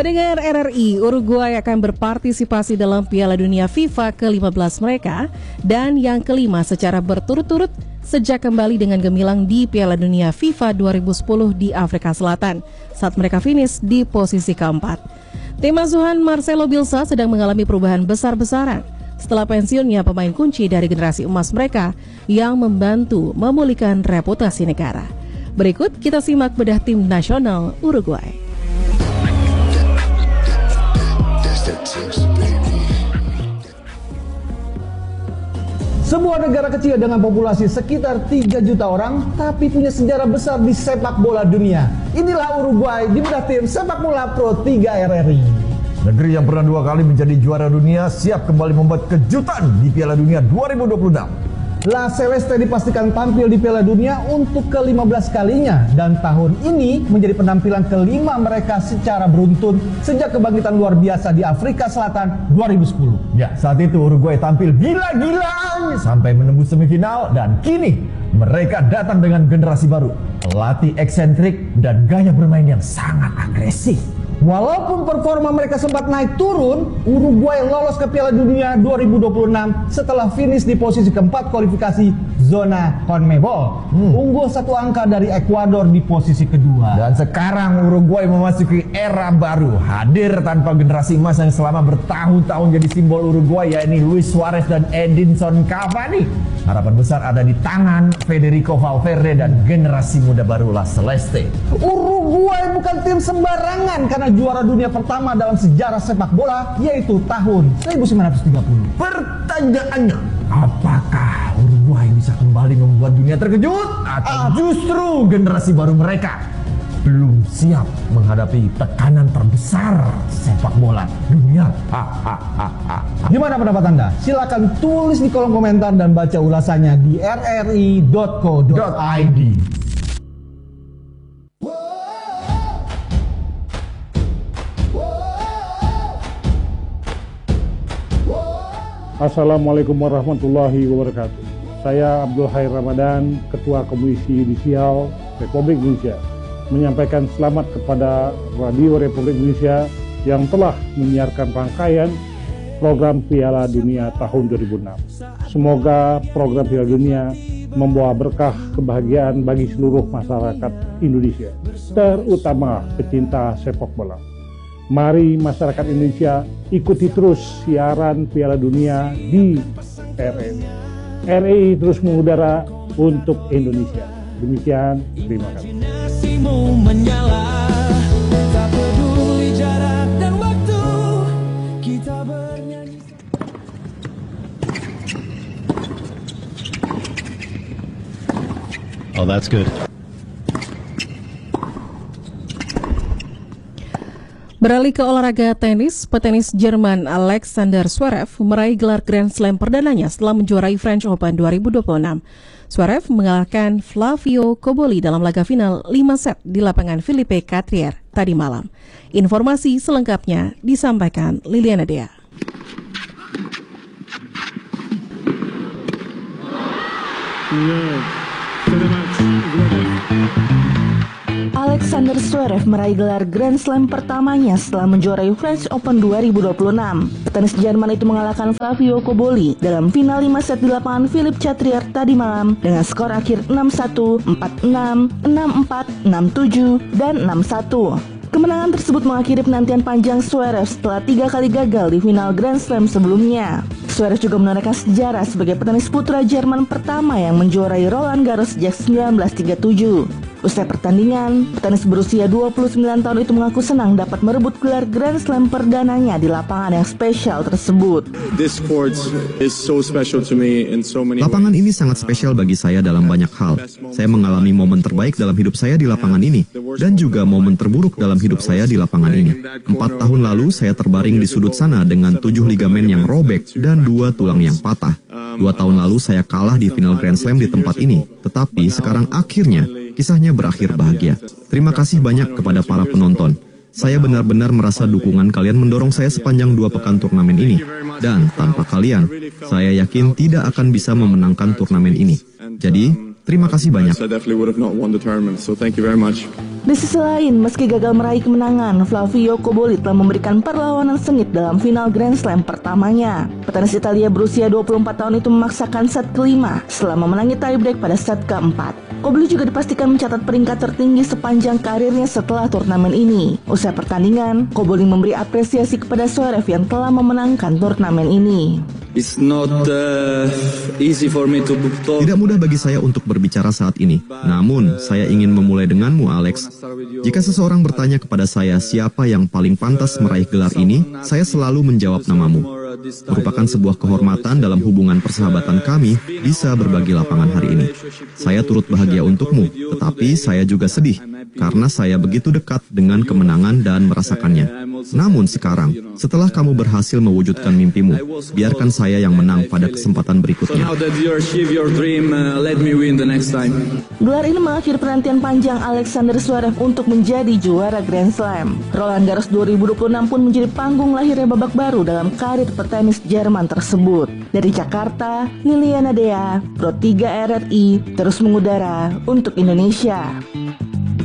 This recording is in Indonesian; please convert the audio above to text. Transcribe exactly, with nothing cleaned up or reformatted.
Pendengar R R I, Uruguay akan berpartisipasi dalam Piala Dunia FIFA ke lima belas mereka dan yang kelima secara berturut-turut sejak kembali dengan gemilang di Piala Dunia FIFA dua ribu sepuluh di Afrika Selatan saat mereka finish di posisi keempat. Tim asuhan Marcelo Bielsa sedang mengalami perubahan besar-besaran setelah pensiunnya pemain kunci dari generasi emas mereka yang membantu memulihkan reputasi negara. Berikut kita simak bedah tim nasional Uruguay. Sebuah negara kecil dengan populasi sekitar tiga juta orang, tapi punya sejarah besar di sepak bola dunia. Inilah Uruguay di bedah tim sepak bola Pro tiga R R I. Negeri yang pernah dua kali menjadi juara dunia siap kembali membuat kejutan di Piala Dunia dua ribu dua puluh enam. La Celeste dipastikan tampil di Piala Dunia untuk ke lima belas kalinya dan tahun ini menjadi penampilan kelima mereka secara beruntun sejak kebangkitan luar biasa di Afrika Selatan dua ribu sepuluh. Ya, saat itu Uruguay tampil gila-gilaan sampai menembus semifinal dan kini mereka datang dengan generasi baru, pelatih eksentrik dan gaya bermain yang sangat agresif. Walaupun performa mereka sempat naik turun, Uruguay lolos ke Piala Dunia dua ribu dua puluh enam setelah finish di posisi keempat kualifikasi zona CONMEBOL. Hmm. Unggul satu angka dari Ekuador di posisi kedua. Dan sekarang Uruguay memasuki era baru, hadir tanpa generasi emas yang selama bertahun-tahun jadi simbol Uruguay, yakni Luis Suarez dan Edinson Cavani. Harapan besar ada di tangan Federico Valverde dan generasi muda baru La Celeste. Uruguay bukan tim sembarangan karena juara dunia pertama dalam sejarah sepak bola, yaitu tahun seribu sembilan ratus tiga puluh. Pertanyaannya, apakah Uruguay bisa kembali membuat dunia terkejut atau ah. justru generasi baru mereka belum siap menghadapi tekanan terbesar sepak bola dunia? Ha, ha, ha, ha, ha. Gimana pendapat Anda? Silakan tulis di kolom komentar dan baca ulasannya di r r i dot co dot i d. Assalamualaikum warahmatullahi wabarakatuh. Saya Abdul Khair Ramadan, Ketua Komisi Yudisial Republik Indonesia, menyampaikan selamat kepada Radio Republik Indonesia yang telah menyiarkan rangkaian program Piala Dunia tahun dua ribu enam. Semoga program Piala Dunia membawa berkah kebahagiaan bagi seluruh masyarakat Indonesia, terutama pecinta sepak bola. Mari masyarakat Indonesia ikuti terus siaran Piala Dunia di R R I. R R I terus mengudara untuk Indonesia. Demikian, terima kasih. Oh, that's good. Beralih ke olahraga tenis, petenis Jerman Alexander Zverev meraih gelar Grand Slam perdananya setelah menjuarai French Open dua ribu dua puluh enam. Zverev mengalahkan Flavio Cobolli dalam laga final lima set di lapangan Philippe Chatrier tadi malam. Informasi selengkapnya disampaikan Liliana Dea. Alexander Zverev meraih gelar Grand Slam pertamanya setelah menjuarai French Open dua ribu dua puluh enam. Petenis Jerman itu mengalahkan Flavio Cobolli dalam final lima set di lapangan Philippe Chatrier tadi malam dengan skor akhir enam satu, empat enam, enam empat, enam tujuh, dan enam satu. Kemenangan tersebut mengakhiri penantian panjang Zverev setelah tiga kali gagal di final Grand Slam sebelumnya. Zverev juga menorehkan sejarah sebagai petenis putra Jerman pertama yang menjuarai Roland Garros sejak seribu sembilan ratus tiga puluh tujuh. Usai pertandingan, petenis berusia dua puluh sembilan tahun itu mengaku senang dapat merebut gelar Grand Slam perdananya di lapangan yang spesial tersebut. Lapangan ini sangat spesial bagi saya dalam banyak hal. Saya mengalami momen terbaik dalam hidup saya di lapangan ini, dan juga momen terburuk dalam hidup saya di lapangan ini. Empat tahun lalu, saya terbaring di sudut sana dengan tujuh ligamen yang robek dan dua tulang yang patah. Dua tahun lalu, saya kalah di final Grand Slam di tempat ini. Tetapi sekarang akhirnya, kisahnya berakhir bahagia. Terima kasih banyak kepada para penonton. Saya benar-benar merasa dukungan kalian mendorong saya sepanjang dua pekan turnamen ini. Dan tanpa kalian, saya yakin tidak akan bisa memenangkan turnamen ini. Jadi, Terima kasih banyak. I definitely would have not won the tournament. So thank you very much. Di sisi lain, meski gagal meraih kemenangan, Flavio Cobolli telah memberikan perlawanan sengit dalam final Grand Slam pertamanya. Petenis Italia berusia dua puluh empat tahun itu memaksakan set kelima setelah memenangi tiebreak pada set keempat. Cobolli juga dipastikan mencatat peringkat tertinggi sepanjang karirnya setelah turnamen ini. Usai pertandingan, Cobolli memberi apresiasi kepada Zverev yang telah memenangkan turnamen ini. It's not uh, easy for me to talk. Tidak mudah bagi saya untuk berbicara saat ini. Namun, saya ingin memulai denganmu, Alex. Jika seseorang bertanya kepada saya siapa yang paling pantas meraih gelar ini, saya selalu menjawab namamu. Merupakan sebuah kehormatan dalam hubungan persahabatan kami bisa berbagi lapangan hari ini. Saya turut bahagia untukmu, tetapi saya juga sedih karena saya begitu dekat dengan kemenangan dan merasakannya. Namun sekarang, setelah kamu berhasil mewujudkan mimpimu, biarkan saya yang menang pada kesempatan berikutnya. Gelar ini mengakhiri penantian panjang Alexander Zverev untuk menjadi juara Grand Slam. Roland Garros dua ribu dua puluh enam pun menjadi panggung lahirnya babak baru dalam karir petenis Jerman tersebut. Dari Jakarta, Liliana Dea, Pro tiga R R I, terus mengudara untuk Indonesia.